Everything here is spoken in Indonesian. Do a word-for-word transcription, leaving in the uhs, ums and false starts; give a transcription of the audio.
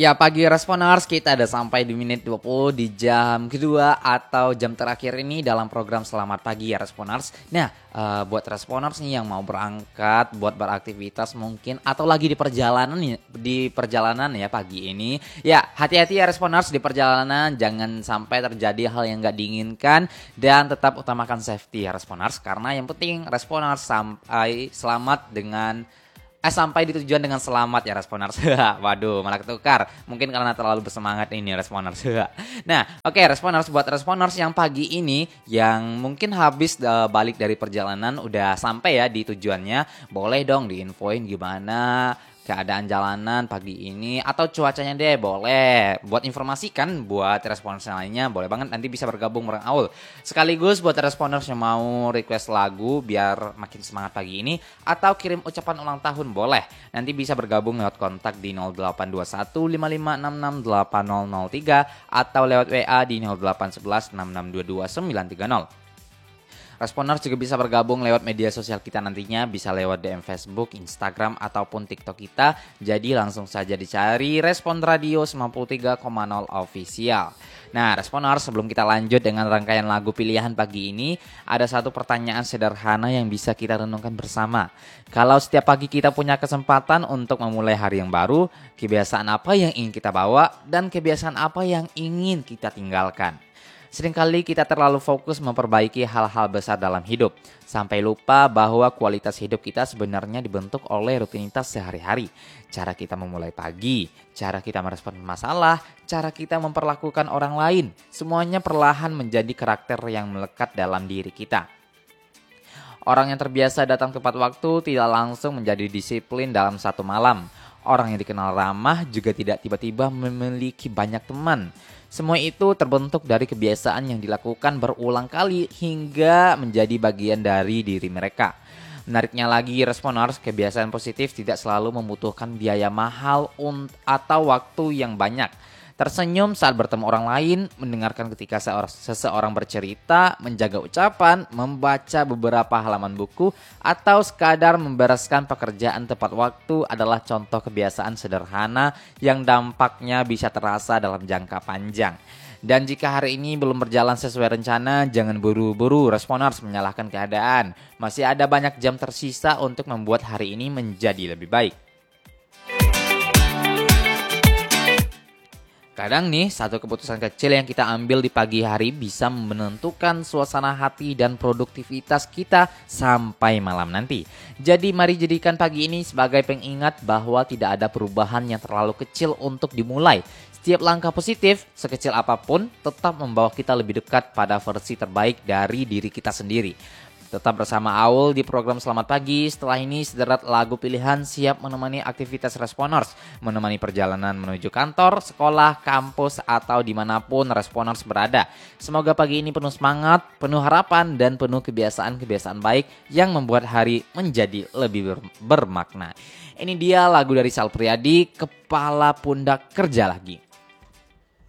Ya pagi Responers, kita ada sampai di menit dua puluh di jam kedua atau jam terakhir ini dalam program Selamat Pagi ya Responers. Nah uh, buat Responers nih yang mau berangkat, buat beraktivitas mungkin atau lagi di perjalanan nih, di perjalanan ya pagi ini. Ya hati-hati ya Responers di perjalanan, jangan sampai terjadi hal yang gak diinginkan. Dan tetap utamakan safety ya Responers, karena yang penting Responers sampai selamat dengan Eh sampai di tujuan dengan selamat ya Responers. Waduh, malah ketukar. Mungkin karena terlalu bersemangat ini Responers. Nah, oke okay, Responers, buat Responers yang pagi ini yang mungkin habis uh, balik dari perjalanan udah sampai ya di tujuannya, boleh dong diinfoin gimana keadaan jalanan pagi ini atau cuacanya deh, boleh. Buat informasikan buat Responers lainnya boleh banget nanti bisa bergabung bareng Aul. Sekaligus buat Responers yang mau request lagu biar makin semangat pagi ini atau kirim ucapan ulang tahun boleh. Nanti bisa bergabung lewat kontak di nol delapan dua satu lima lima enam enam delapan nol nol tiga atau lewat W A di nol delapan satu satu enam enam dua dua sembilan tiga nol. Responers juga bisa bergabung lewat media sosial kita nantinya, bisa lewat D M Facebook, Instagram, ataupun TikTok kita. Jadi langsung saja dicari Respon Radio sembilan puluh tiga koma nol Official. Nah Responers, sebelum kita lanjut dengan rangkaian lagu pilihan pagi ini, ada satu pertanyaan sederhana yang bisa kita renungkan bersama. Kalau setiap pagi kita punya kesempatan untuk memulai hari yang baru, kebiasaan apa yang ingin kita bawa dan kebiasaan apa yang ingin kita tinggalkan? Seringkali kita terlalu fokus memperbaiki hal-hal besar dalam hidup, sampai lupa bahwa kualitas hidup kita sebenarnya dibentuk oleh rutinitas sehari-hari. Cara kita memulai pagi, cara kita merespon masalah, cara kita memperlakukan orang lain, semuanya perlahan menjadi karakter yang melekat dalam diri kita. Orang yang terbiasa datang tepat waktu tidak langsung menjadi disiplin dalam satu malam. Orang yang dikenal ramah juga tidak tiba-tiba memiliki banyak teman. Semua itu terbentuk dari kebiasaan yang dilakukan berulang kali hingga menjadi bagian dari diri mereka. Menariknya lagi Responers, kebiasaan positif tidak selalu membutuhkan biaya mahal atau waktu yang banyak. Tersenyum saat bertemu orang lain, mendengarkan ketika seseorang bercerita, menjaga ucapan, membaca beberapa halaman buku, atau sekadar membereskan pekerjaan tepat waktu adalah contoh kebiasaan sederhana yang dampaknya bisa terasa dalam jangka panjang. Dan jika hari ini belum berjalan sesuai rencana, jangan buru-buru Responers menyalahkan keadaan. Masih ada banyak jam tersisa untuk membuat hari ini menjadi lebih baik. Kadang nih, satu keputusan kecil yang kita ambil di pagi hari bisa menentukan suasana hati dan produktivitas kita sampai malam nanti. Jadi mari jadikan pagi ini sebagai pengingat bahwa tidak ada perubahan yang terlalu kecil untuk dimulai. Setiap langkah positif, sekecil apapun, tetap membawa kita lebih dekat pada versi terbaik dari diri kita sendiri. Tetap bersama Aul di program Selamat Pagi. Setelah ini sederat lagu pilihan siap menemani aktivitas Responers, menemani perjalanan menuju kantor, sekolah, kampus, atau dimanapun Responers berada. Semoga pagi ini penuh semangat, penuh harapan, dan penuh kebiasaan-kebiasaan baik yang membuat hari menjadi lebih ber- bermakna. Ini dia lagu dari Sal Priadi, Kepala Pundak Kerja Lagi.